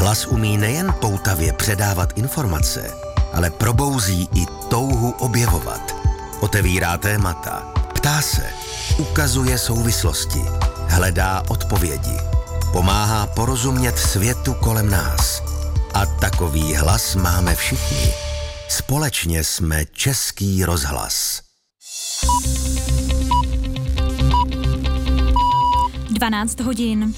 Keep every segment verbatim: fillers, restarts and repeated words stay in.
Hlas umí nejen poutavě předávat informace, ale probouzí i touhu objevovat. Otevírá témata, ptá se, ukazuje souvislosti, hledá odpovědi, pomáhá porozumět světu kolem nás. A takový hlas máme všichni. Společně jsme Český rozhlas. dvanáct hodin.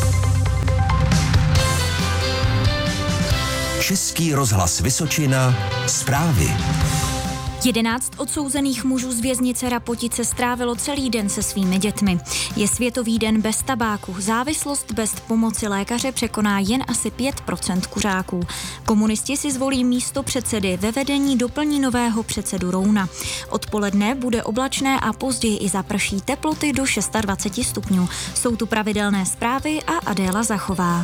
Český rozhlas Vysočina. Zprávy. Jedenáct odsouzených mužů z věznice Rapotice strávilo celý den se svými dětmi. Je Světový den bez tabáku. Závislost bez pomoci lékaře překoná jen asi pět procent kuřáků. Komunisti si zvolí místo předsedy, ve vedení doplní nového předsedu Rouna. Odpoledne bude oblačné a později i zaprší, teploty do dvacet šest stupňů. Jsou tu pravidelné zprávy a Adéla Zachová.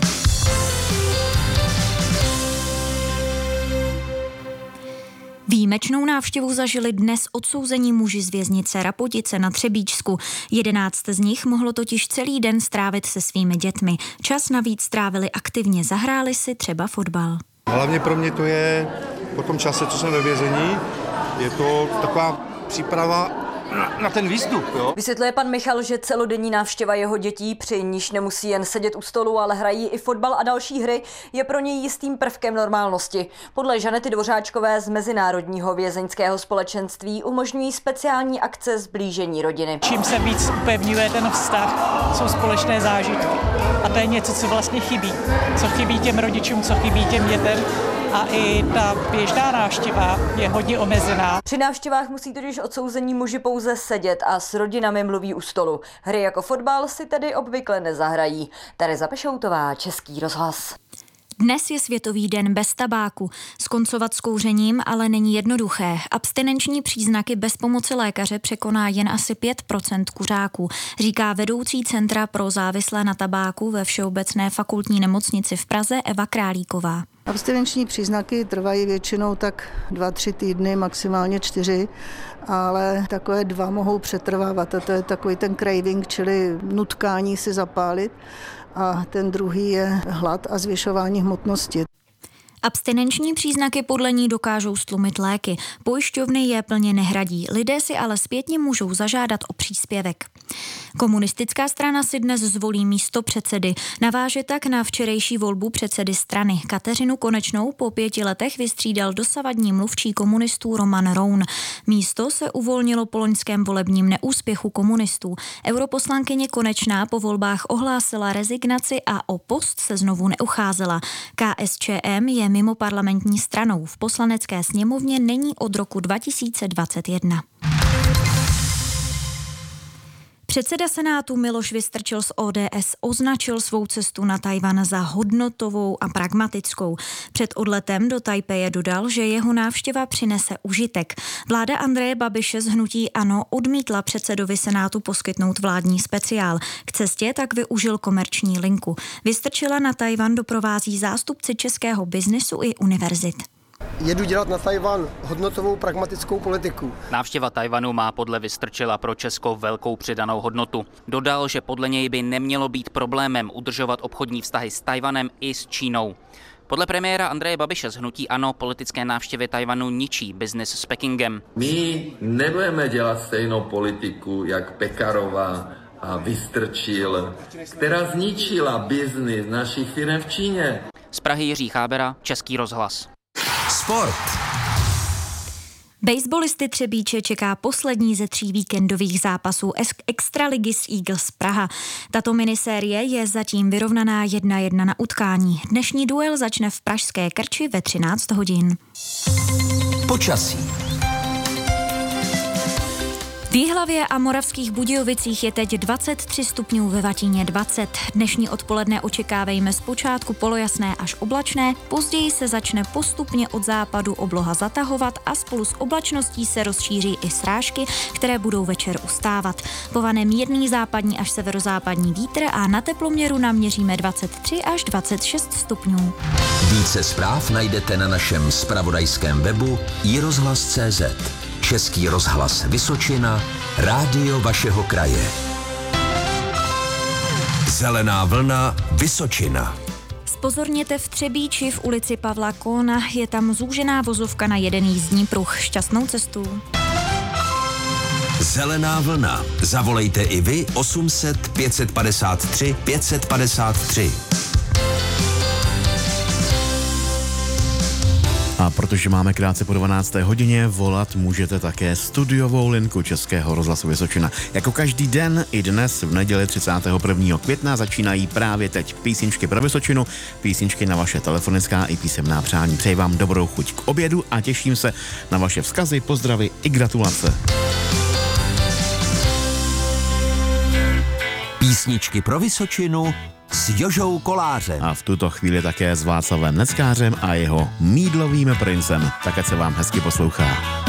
Výjimečnou návštěvu zažili dnes odsouzení muži z věznice Rapotice na Třebíčsku. Jedenáct z nich mohlo totiž celý den strávit se svými dětmi. Čas navíc strávili aktivně, zahráli si třeba fotbal. Hlavně pro mě to je po tom čase, co jsem ve vězení, je to taková příprava na, na ten výstup. Jo? Vysvětluje pan Michal, že celodenní návštěva jeho dětí, při níž nemusí jen sedět u stolu, ale hrají i fotbal a další hry, je pro něj jistým prvkem normálnosti. Podle Žanety Dvořáčkové z Mezinárodního vězeňského společenství umožňují speciální akce sblížení rodiny. Čím se víc upevňuje ten vztah, jsou společné zážitky. A to je něco, co vlastně chybí. Co chybí těm rodičům, co chybí těm dětem. A i ta běžná návštěva je hodně omezená. Při návštěvách musí totiž odsouzení muži pouze sedět a s rodinami mluví u stolu. Hry jako fotbal si tedy obvykle nezahrají. Tereza Pešoutová, Český rozhlas. Dnes je Světový den bez tabáku. Skoncovat s kouřením ale není jednoduché. Abstinenční příznaky bez pomoci lékaře překoná jen asi pět procent kuřáků, říká vedoucí Centra pro závislé na tabáku ve Všeobecné fakultní nemocnici v Praze Eva Králíková. Abstinenční příznaky trvají většinou tak dva, tři týdny, maximálně čtyři, ale takové dva mohou přetrvávat a to je takový ten craving, čili nutkání si zapálit, a ten druhý je hlad a zvyšování hmotnosti. Abstinenční příznaky podle ní dokážou stlumit léky. Pojišťovny je plně nehradí. Lidé si ale zpětně můžou zažádat o příspěvek. Komunistická strana si dnes zvolí místo předsedy. Naváže tak na včerejší volbu předsedy strany. Kateřinu Konečnou po pěti letech vystřídal dosavadní mluvčí komunistů Roman Roun. Místo se uvolnilo po loňském volebním neúspěchu komunistů. Europoslankyně Konečná po volbách ohlásila rezignaci a o post se znovu neucházela. K S Č M je mimo parlamentní stranou. V poslanecké sněmovně není od roku dva tisíce dvacet jedna. Předseda Senátu Miloš Vystrčil z O D S označil svou cestu na Tchaj-wan za hodnotovou a pragmatickou. Před odletem do Tajpeje dodal, že jeho návštěva přinese užitek. Vláda Andreje Babiše z hnutí ANO odmítla předsedovi Senátu poskytnout vládní speciál. K cestě tak využil komerční linku. Vystrčila na Tchaj-wan doprovází zástupci českého biznesu i univerzit. Jedu dělat na Tchaj-wan hodnotovou pragmatickou politiku. Návštěva Tchaj-wanu má podle Vystrčila pro Česko velkou přidanou hodnotu. Dodal, že podle něj by nemělo být problémem udržovat obchodní vztahy s Tchaj-wanem i s Čínou. Podle premiéra Andreje Babiše z hnutí ANO politické návštěvy Tchaj-wanu ničí biznis s Pekingem. My nebudeme dělat stejnou politiku jak Pekarová a Vystrčil, která zničila biznis našich firm v Číně. Z Prahy Jiří Chábera, Český rozhlas. Sport. Baseballisty Třebíče čeká poslední ze tří víkendových zápasů Extraligy s Eagles Praha. Tato minisérie je zatím vyrovnaná jedna jedna na utkání. Dnešní duel začne v pražské Krči ve třináct hodin. Počasí. V Jihlavě a Moravských Budějovicích je teď dvacet tři stupňů, ve Vatíně dvacet. Dnešní odpoledne očekávejme zpočátku polojasné až oblačné, později se začne postupně od západu obloha zatahovat a spolu s oblačností se rozšíří i srážky, které budou večer ustávat. Povane mírný západní až severozápadní vítr a na teploměru naměříme dvacet tři až dvacet šest stupňů. Více zpráv najdete na našem zpravodajském webu i rozhlas tečka cé zet. Český rozhlas Vysočina, rádio vašeho kraje. Zelená vlna Vysočina. Zpozorněte v Třebíči v ulici Pavla Kohna, je tam zúžená vozovka na jeden jízdní pruh. Šťastnou cestu. Zelená vlna. Zavolejte i vy osm set pět padesát tři pět padesát tři. A protože máme krátce po dvanácté hodině, volat můžete také studiovou linku Českého rozhlasu Vysočina. Jako každý den i dnes v neděli třicátého prvního května začínají právě teď písničky pro Vysočinu, písničky na vaše telefonická i písemná přání. Přeji vám dobrou chuť k obědu a těším se na vaše vzkazy, pozdravy i gratulace. Písničky pro Vysočinu s Jožou Kolářem. A v tuto chvíli také s Václavem Neckářem a jeho Mýdlovým princem. Tak ať se vám hezky poslouchá.